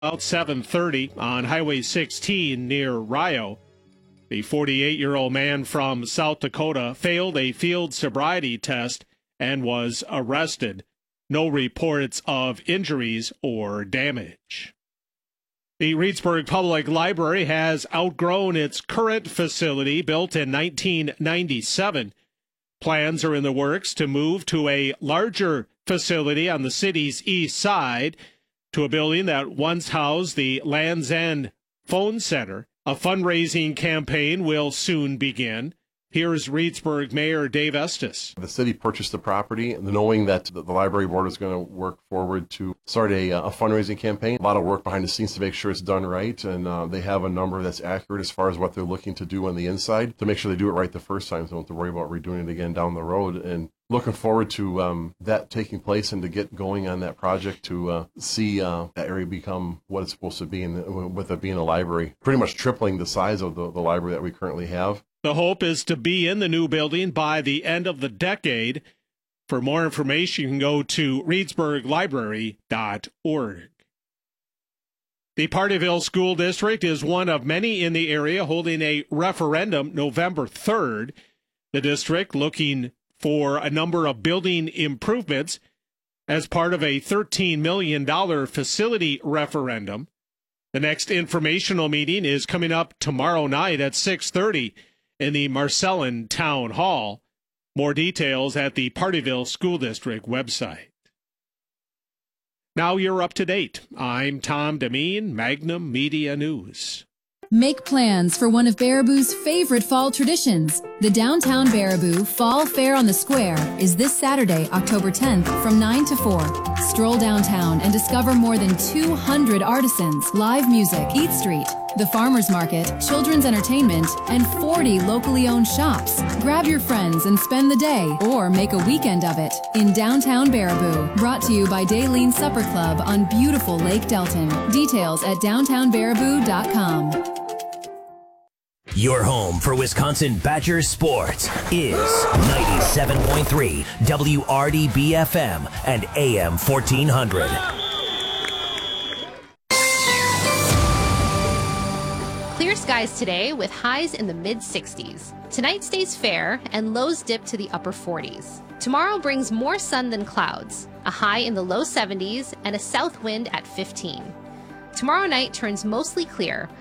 About 7:30 on Highway 16 near Rio. The 48-year-old man from South Dakota failed a field sobriety test and was arrested. No reports of injuries or damage. The Reedsburg Public Library has outgrown its current facility, built in 1997. Plans are in the works to move to a larger facility on the city's east side, to a building that once housed the Land's End Phone Center. A fundraising campaign will soon begin. Here's Reedsburg Mayor Dave Estes. The city purchased the property, knowing that the library board is going to work forward to start a fundraising campaign. A lot of work behind the scenes to make sure it's done right, and they have a number that's accurate as far as what they're looking to do on the inside to make sure they do it right the first time, so they don't have to worry about redoing it again down the road. And looking forward to that taking place and to get going on that project to see that area become what it's supposed to be, and with it being a library, pretty much tripling the size of the library that we currently have. The hope is to be in the new building by the end of the decade. For more information, you can go to reedsburglibrary.org. The Partyville School District is one of many in the area holding a referendum November 3rd. The district looking for a number of building improvements as part of a $13 million facility referendum. The next informational meeting is coming up tomorrow night at 6:30 in the Marcellin Town Hall. More details at the Partyville School District website. Now you're up to date. I'm Tom Demeen, Magnum Media News. Make plans for one of Baraboo's favorite fall traditions. The Downtown Baraboo Fall Fair on the Square is this Saturday, October 10th from 9 to 4. Stroll downtown and discover more than 200 artisans, live music, Eat Street, the farmers market, children's entertainment, and 40 locally owned shops. Grab your friends and spend the day or make a weekend of it in downtown Baraboo. Brought to you by Daleen Supper Club on beautiful Lake Delton. Details at downtownbaraboo.com. Your home for Wisconsin Badgers sports is 97.3 WRDB-FM and AM 1400. Clear skies today with highs in the mid-60s. Tonight stays fair and lows dip to the upper 40s. Tomorrow brings more sun than clouds, a high in the low 70s and a south wind at 15. Tomorrow night turns mostly clear